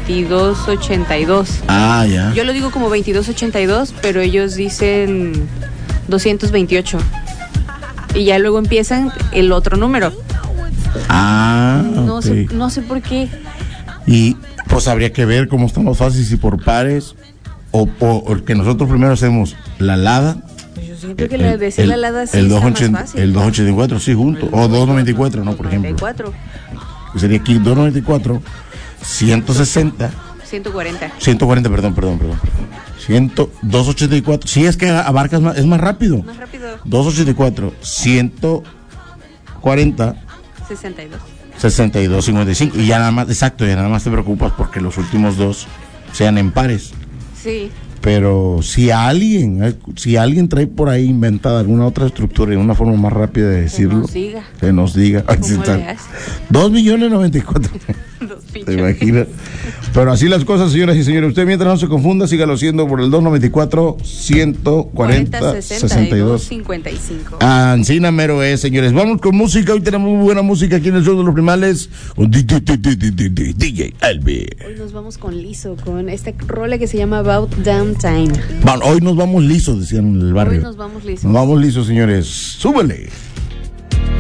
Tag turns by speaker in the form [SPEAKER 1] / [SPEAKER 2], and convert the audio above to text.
[SPEAKER 1] 2282.
[SPEAKER 2] Ah, ya.
[SPEAKER 1] Yo lo digo como 2282, pero ellos dicen 228. Y ya luego empiezan el otro número.
[SPEAKER 2] Ah,
[SPEAKER 1] No,
[SPEAKER 2] okay.
[SPEAKER 1] no sé por qué.
[SPEAKER 2] Y pues habría que ver cómo está más fácil, si por pares o que nosotros primero hacemos la alada.
[SPEAKER 1] Pues yo siento que decir la alada sí
[SPEAKER 2] el
[SPEAKER 1] está
[SPEAKER 2] 280,
[SPEAKER 1] más fácil.
[SPEAKER 2] el 284, sí, junto. O 294, no, por ejemplo.
[SPEAKER 1] 94.
[SPEAKER 2] Sería aquí 294, 160. 140, perdón. 284. Sí, es que abarcas más, es más rápido.
[SPEAKER 1] Más rápido.
[SPEAKER 2] 284, 140.
[SPEAKER 1] 62.
[SPEAKER 2] 55. Y ya nada más, exacto, ya nada más te preocupas porque los últimos dos sean en pares.
[SPEAKER 1] Sí.
[SPEAKER 2] Pero si alguien trae por ahí inventada alguna otra estructura y una forma más rápida de decirlo, que nos diga.
[SPEAKER 1] ¿Cómo le hace?
[SPEAKER 2] 2.094.000. ¿Te imaginas? Pero así las cosas, señoras y señores. Usted, mientras no se confunda, sígalo haciendo por el 294 140 62
[SPEAKER 1] 55.
[SPEAKER 2] Ancina mero es, señores. Vamos con música. Hoy tenemos muy buena música aquí en el show de los primales. DJ Albi.
[SPEAKER 1] Hoy nos vamos con Liso, con esta rola que se llama About Damn Time.
[SPEAKER 2] Bueno, hoy nos vamos lisos, decían en el barrio.
[SPEAKER 1] Hoy nos vamos lisos.
[SPEAKER 2] Nos vamos lisos, señores. Súbele.